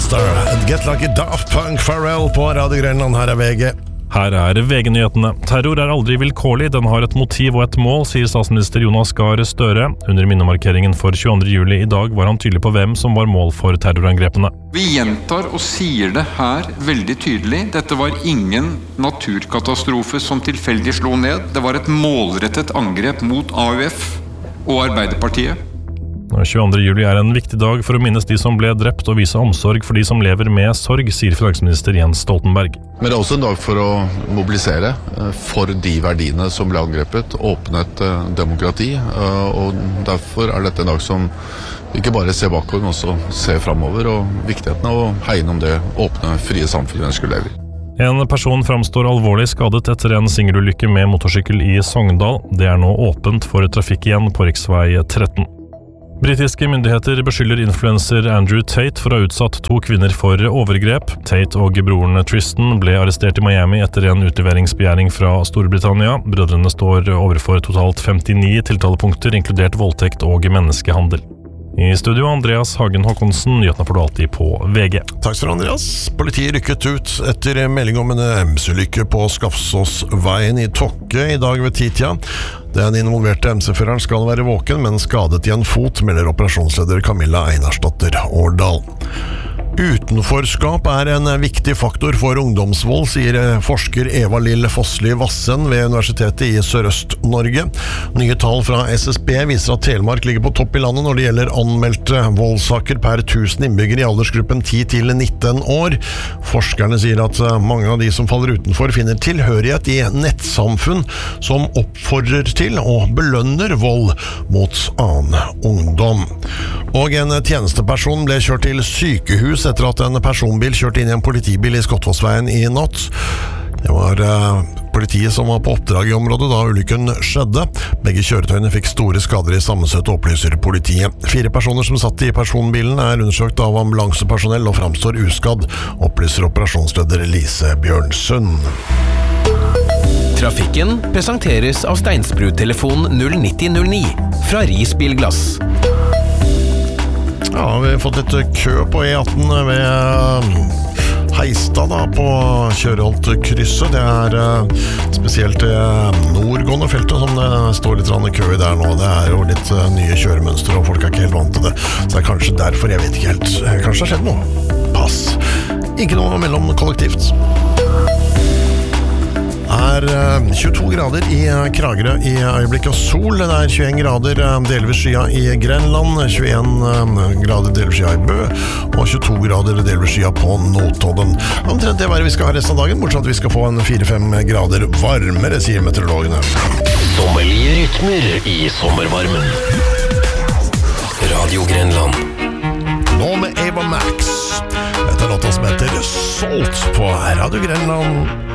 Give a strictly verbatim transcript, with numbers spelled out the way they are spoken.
Monster. Get Like a Daft Punk Pharrell på Radio Grenland. Her er V G. Her er V G-nyhetene. Terror er aldri vilkårlig, den har et motiv og et mål, sier statsminister Jonas Gahr Støre. Under minnemarkeringen for tjueandre juli i dag var han tydelig på hvem som var mål for terrorangrepene. Vi gjentar og sier det her veldig tydelig. Dette var ingen naturkatastrofe som tilfeldig slo ned. Det var et målrettet angrep mot A U F og Arbeiderpartiet. tjueandre juli er en viktig dag for å minnes de som ble drept og vise omsorg for de som lever med sorg, sier finansminister Jens Stoltenberg. Men det er også en dag for å mobilisere for de verdiene som ble angrepet, åpnet demokrati, og derfor er dette en dag som ikke bare ser bakover, men også ser fremover, og viktigheten av å hegne om det åpne, frie samfunnet vi skulle leve i. En person framstår alvorlig skadet etter en singelulykke med motorsykkel i Sogndal. Det er nå åpent for trafikk igjen på riksvei tretten. Britiske myndigheter beskylder influencer Andrew Tate for å ha utsatt to kvinner for overgrep. Tate og broren Tristan ble arrestert i Miami etter en utleveringsbegjæring fra Storbritannia. Brødrene står overfor totalt femtini tiltalepunkter, inkludert voldtekt og menneskehandel. I studio Andreas Hagen Håkonsen, nyhetene får du alltid på V G. Takk skal du, Andreas. Politiet rykket ut etter melding om en M C-lykke på Skafsåsveien i Tokke i dag ved titida. Den involverte M C-føreren skal være våken, men skadet i en fot, melder operasjonsleder Camilla Einarsdatter Årdal. Utenforskap er en viktig faktor for ungdomsvold, sier forsker Eva Lill Fossli Vassen ved Universitetet i Sørøst-Norge. Nye tall fra S S B viser at Telemark ligger på topp i landet når det gjelder anmeldte voldssaker per tusen innbyggere i aldersgruppen ti til nitten år. Forskerne sier at mange av de som faller utenfor finner tilhørighet i nettsamfunn som oppfordrer til og belønner vold mot annen ungdom. Og en tjenesteperson ble kjørt til sykehus etter at en personbil kjørte inn i en politibil i Skottfossveien i natt. Det var uh, politiet som var på oppdrag i området da ulykken skjedde. Begge kjøretøyene fikk store skader i sammenstøt, opplyser politiet. Fire personer som satt i personbilen er undersøkt av ambulansepersonell og framstår uskadd, opplyser operasjonsleder Lise Bjørnsund. Trafikken presenteres av Steinsbrud-telefon null ni null ni fra Risbilglass. Ja, vi har fått litt kø på E atten ved Heistad da, på Kjørholt-krysset. Det er spesielt nordgående feltet som det står litt kø i der nå. Det er jo litt nye kjøremønster, og folk er ikke helt vant til det. Så det er kanskje derfor, jeg vet ikke helt. Kanskje det har skjedd noe. Pass. Ikke noe mellom kollektivt. Er tjueto grader i Kragerø i øyeblikket, og sol. Det er tjueen grader delvis skya i Grenland, tjueen grader delvis skya i Bø, og tjueto grader delvis skya på Notodden. Omtrent det er vi skal ha resten av dagen, bortsett at vi skal få en fire fem grader varmere, sier meteorologene. Sommerlige rytmer i sommervarmen. Radio Grenland. Nå med Ava Max. Dette er låta som heter Salt på Radio Grenland.